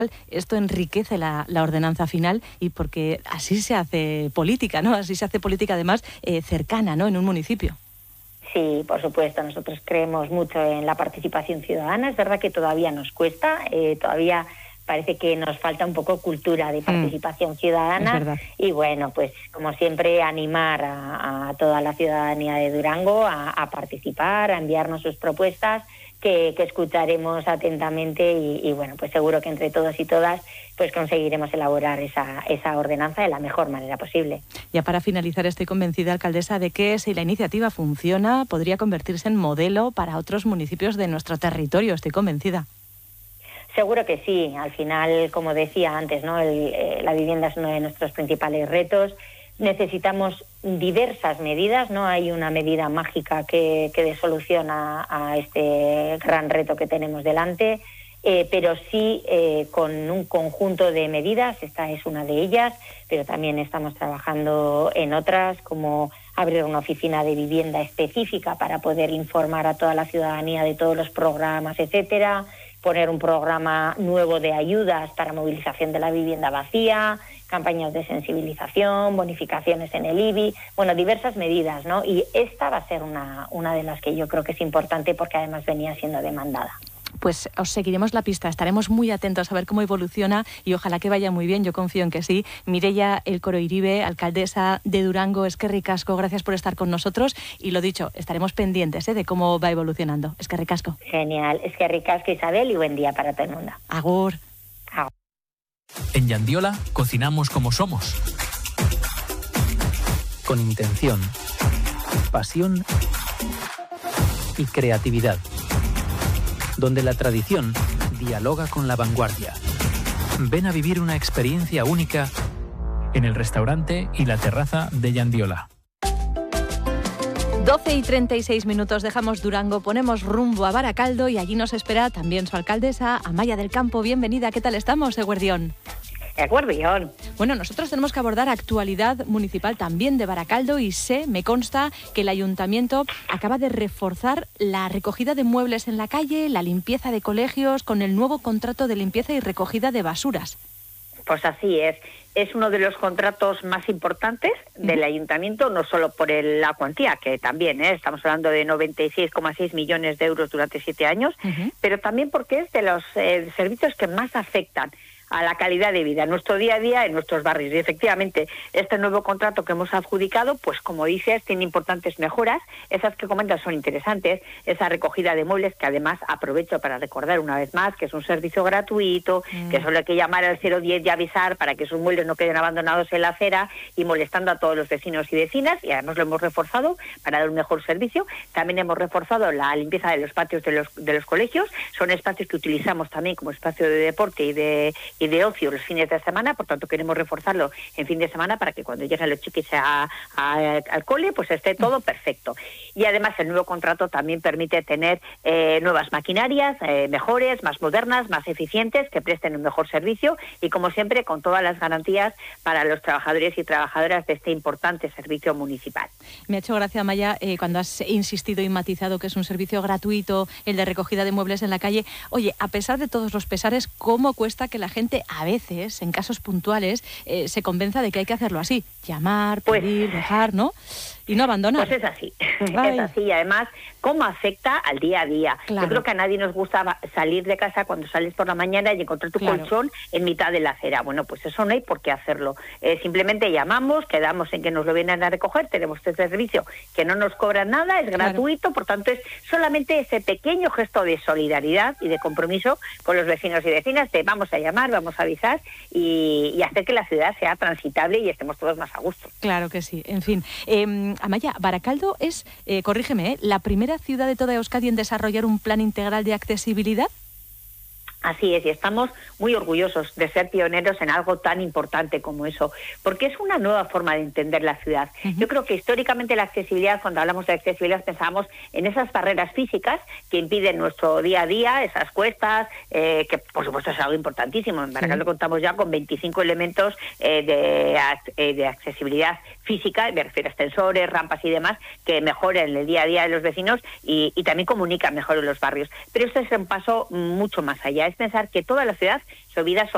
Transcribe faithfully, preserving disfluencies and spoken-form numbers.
esto enriquece la, la ordenanza final y porque así se hace política, ¿no? Así se hace política además eh, cercana, ¿no? En un municipio. Sí, por supuesto, nosotros creemos mucho en la participación ciudadana. Es verdad que todavía nos cuesta, eh, todavía parece que nos falta un poco cultura de participación mm, ciudadana y bueno, pues como siempre animar a, a toda la ciudadanía de Durango a, a participar, a enviarnos sus propuestas que, que escucharemos atentamente y, y bueno, pues seguro que entre todos y todas pues conseguiremos elaborar esa, esa ordenanza de la mejor manera posible. Ya para finalizar, estoy convencida, alcaldesa, de que si la iniciativa funciona podría convertirse en modelo para otros municipios de nuestro territorio, estoy convencida. Seguro que sí. Al final, como decía antes, ¿no? El, eh, la vivienda es uno de nuestros principales retos. Necesitamos diversas medidas, no hay una medida mágica que, que dé solución a, a este gran reto que tenemos delante, eh, pero sí eh, con un conjunto de medidas. Esta es una de ellas, pero también estamos trabajando en otras, como abrir una oficina de vivienda específica para poder informar a toda la ciudadanía de todos los programas, etcétera, poner un programa nuevo de ayudas para movilización de la vivienda vacía, campañas de sensibilización, bonificaciones en el I B I, bueno, diversas medidas, ¿no? Y esta va a ser una, una de las que yo creo que es importante porque además venía siendo demandada. Pues os seguiremos la pista, estaremos muy atentos a ver cómo evoluciona y ojalá que vaya muy bien, yo confío en que sí. Mireia Elkoro Iribe, alcaldesa de Durango, eskerrik asko, gracias por estar con nosotros y lo dicho, estaremos pendientes ¿eh? de cómo va evolucionando. Eskerrik asko. Genial, eskerrik asko, Isabel, y buen día para todo el mundo. Agur. Agur. En Yandiola cocinamos como somos. Con intención, pasión y creatividad. Donde la tradición dialoga con la vanguardia. Ven a vivir una experiencia única en el restaurante y la terraza de Yandiola. doce y treinta y seis minutos, dejamos Durango, ponemos rumbo a Baracaldo y allí nos espera también su alcaldesa, Amaia del Campo. Bienvenida, ¿qué tal estamos, Eguerdión? Eguerdión. Bueno, nosotros tenemos que abordar actualidad municipal también de Baracaldo y sé, me consta, que el ayuntamiento acaba de reforzar la recogida de muebles en la calle, la limpieza de colegios, con el nuevo contrato de limpieza y recogida de basuras. Pues así es. Es uno de los contratos más importantes del ayuntamiento, no solo por el, la cuantía, que también, ¿eh? Estamos hablando de noventa y seis coma seis millones de euros durante siete años, uh-huh. pero también porque es de los eh, servicios que más afectan a la calidad de vida, en nuestro día a día, en nuestros barrios. Y efectivamente, este nuevo contrato que hemos adjudicado, pues como dices, tiene importantes mejoras. Esas que comentas son interesantes. Esa recogida de muebles, que además aprovecho para recordar una vez más que es un servicio gratuito, mm. que solo hay que llamar al cero diez y avisar para que esos muebles no queden abandonados en la acera y molestando a todos los vecinos y vecinas. Y además lo hemos reforzado para dar un mejor servicio. También hemos reforzado la limpieza de los patios de los, de los colegios. Son espacios que utilizamos también como espacio de deporte y de y de ocio los fines de semana, por tanto queremos reforzarlo en fin de semana para que cuando lleguen los chiquis a, a, al cole pues esté todo perfecto. Y además el nuevo contrato también permite tener eh, nuevas maquinarias, eh, mejores, más modernas, más eficientes, que presten un mejor servicio y como siempre con todas las garantías para los trabajadores y trabajadoras de este importante servicio municipal. Me ha hecho gracia, Amaia, eh, cuando has insistido y matizado que es un servicio gratuito, el de recogida de muebles en la calle. Oye, a pesar de todos los pesares, ¿cómo cuesta que la gente a veces, en casos puntuales, eh, se convenza de que hay que hacerlo así? Llamar, pedir, pues, dejar, ¿no? Y no abandonar. Pues es así, Ay. es así. Y además, ¿cómo afecta al día a día? Claro. Yo creo que a nadie nos gusta salir de casa cuando sales por la mañana y encontrar tu claro. colchón en mitad de la acera. Bueno, pues eso no hay por qué hacerlo. Eh, simplemente llamamos, quedamos en que nos lo vienen a recoger, tenemos este servicio que no nos cobran nada, es gratuito, claro. por tanto es solamente ese pequeño gesto de solidaridad y de compromiso con los vecinos y vecinas de vamos a llamar, vamos a avisar y, y hacer que la ciudad sea transitable y estemos todos más a gusto. Claro que sí, en fin. Eh, Amaia, Baracaldo es, eh, corrígeme, ¿eh? la primera ciudad de toda Euskadi en desarrollar un plan integral de accesibilidad. Así es, y estamos muy orgullosos de ser pioneros en algo tan importante como eso, porque es una nueva forma de entender la ciudad. Uh-huh. Yo creo que históricamente la accesibilidad, cuando hablamos de accesibilidad, pensábamos en esas barreras físicas que impiden nuestro día a día, esas cuestas, eh, que por supuesto es algo importantísimo. En Baracaldo sí. contamos ya con veinticinco elementos eh, de, eh, de accesibilidad física, me refiero a ascensores, rampas y demás, que mejoren el día a día de los vecinos y, y también comunican mejor en los barrios. Pero esto es un paso mucho más allá. Es pensar que toda la ciudad, su vida son